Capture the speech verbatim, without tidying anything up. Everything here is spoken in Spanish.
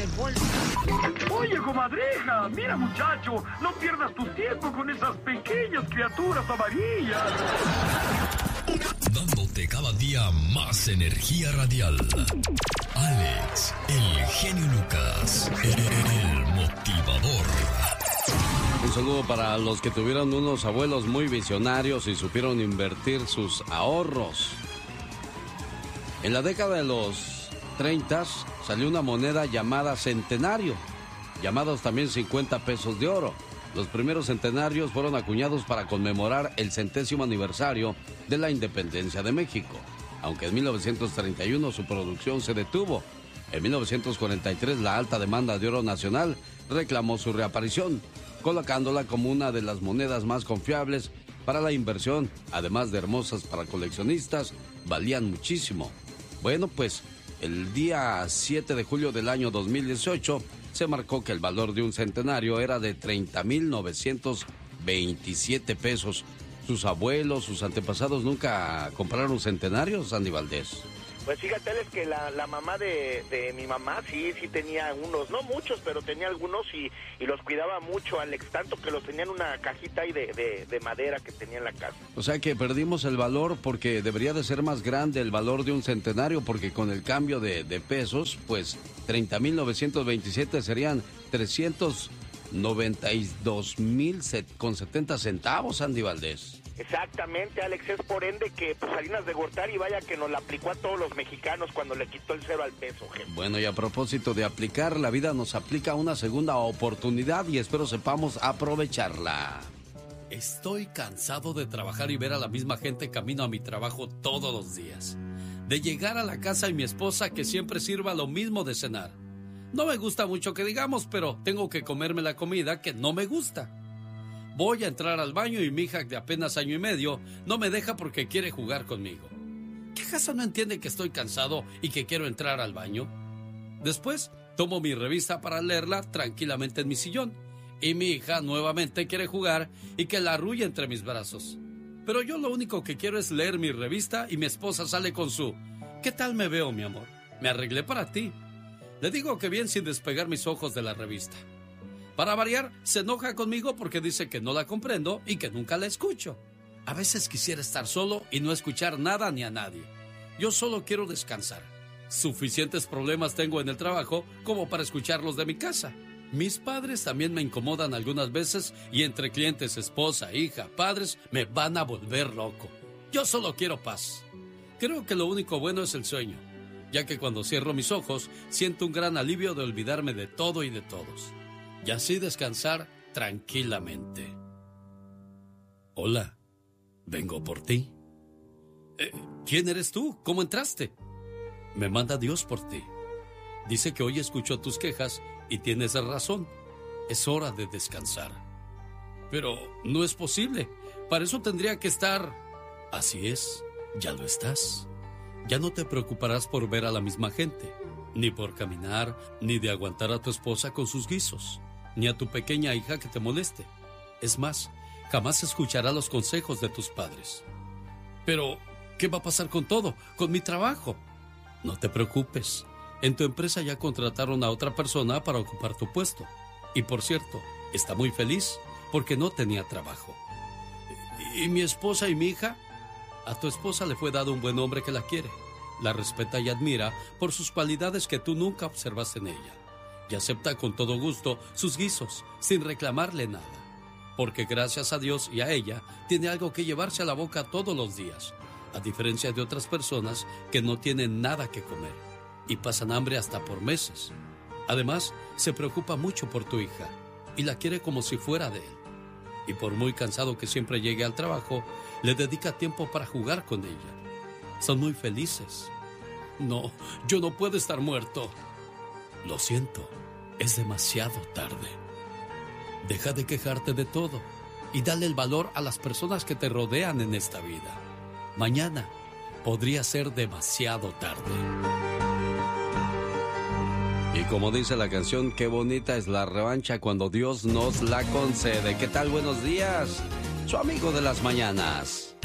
devuelvo. Oye, comadreja, mira muchacho, no pierdas tu tiempo con esas pequeñas criaturas amarillas. Dándote cada día más energía radial. Alex, el genio Lucas, el motivador. Un saludo para los que tuvieron unos abuelos muy visionarios y supieron invertir sus ahorros. En la década de los treinta salió una moneda llamada centenario, llamados también cincuenta pesos de oro. Los primeros centenarios fueron acuñados para conmemorar el centésimo aniversario de la independencia de México, aunque en mil novecientos treinta y uno su producción se detuvo. En mil novecientos cuarenta y tres la alta demanda de oro nacional reclamó su reaparición, colocándola como una de las monedas más confiables para la inversión, además de hermosas para coleccionistas, valían muchísimo. Bueno, pues el día siete de julio del año dos mil dieciocho se marcó que el valor de un centenario era de treinta mil novecientos veintisiete pesos. ¿Sus abuelos, sus antepasados nunca compraron centenarios, Andy Valdés? Pues fíjate, Alex, que la, la mamá de, de mi mamá sí, sí tenía unos, no muchos, pero tenía algunos y, y los cuidaba mucho, Alex, tanto que los tenía en una cajita ahí de, de, de madera que tenía en la casa. O sea que perdimos el valor porque debería de ser más grande el valor de un centenario, porque con el cambio de, de pesos, pues treinta mil novecientos veintisiete serían trescientos noventa y dos mil con setenta centavos, Andy Valdés. Exactamente, Alex, es por ende que pues, Salinas de Gortari, vaya que nos la aplicó a todos los mexicanos cuando le quitó el cero al peso, jefe. Bueno, y a propósito de aplicar, la vida nos aplica una segunda oportunidad y espero sepamos aprovecharla. Estoy cansado de trabajar y ver a la misma gente camino a mi trabajo todos los días. De llegar a la casa y mi esposa que siempre sirva lo mismo de cenar. No me gusta mucho que digamos, pero tengo que comerme la comida que no me gusta. Voy a entrar al baño y mi hija de apenas año y medio no me deja porque quiere jugar conmigo. ¿Qué acaso no entiende que estoy cansado y que quiero entrar al baño? Después tomo mi revista para leerla tranquilamente en mi sillón y mi hija nuevamente quiere jugar y que la arrulle entre mis brazos. Pero yo lo único que quiero es leer mi revista y mi esposa sale con su ¿qué tal me veo, mi amor? Me arreglé para ti. Le digo que bien sin despegar mis ojos de la revista. Para variar, se enoja conmigo porque dice que no la comprendo y que nunca la escucho. A veces quisiera estar solo y no escuchar nada ni a nadie. Yo solo quiero descansar. Suficientes problemas tengo en el trabajo como para escucharlos de mi casa. Mis padres también me incomodan algunas veces y entre clientes, esposa, hija, padres, me van a volver loco. Yo solo quiero paz. Creo que lo único bueno es el sueño, ya que cuando cierro mis ojos siento un gran alivio de olvidarme de todo y de todos. Y así descansar tranquilamente. Hola, vengo por ti. Eh, ¿Quién eres tú? ¿Cómo entraste? Me manda Dios por ti. Dice que hoy escuchó tus quejas y tienes razón. Es hora de descansar. Pero no es posible. Para eso tendría que estar... Así es, ya lo estás. Ya no te preocuparás por ver a la misma gente, ni por caminar, ni de aguantar a tu esposa con sus guisos, ni a tu pequeña hija que te moleste. Es más, jamás escuchará los consejos de tus padres. Pero, ¿qué va a pasar con todo? Con mi trabajo. No te preocupes. En tu empresa ya contrataron a otra persona para ocupar tu puesto. Y por cierto, está muy feliz porque no tenía trabajo. ¿Y mi esposa y mi hija? A tu esposa le fue dado un buen hombre que la quiere. La respeta y admira por sus cualidades que tú nunca observaste en ella. Y acepta con todo gusto sus guisos, sin reclamarle nada. Porque gracias a Dios y a ella, tiene algo que llevarse a la boca todos los días, a diferencia de otras personas que no tienen nada que comer y pasan hambre hasta por meses. Además, se preocupa mucho por tu hija y la quiere como si fuera de él. Y por muy cansado que siempre llegue al trabajo, le dedica tiempo para jugar con ella. Son muy felices. No, yo no puedo estar muerto. Lo siento, es demasiado tarde. Deja de quejarte de todo y dale el valor a las personas que te rodean en esta vida. Mañana podría ser demasiado tarde. Y como dice la canción, qué bonita es la revancha cuando Dios nos la concede. ¿Qué tal? Buenos días, su amigo de las mañanas.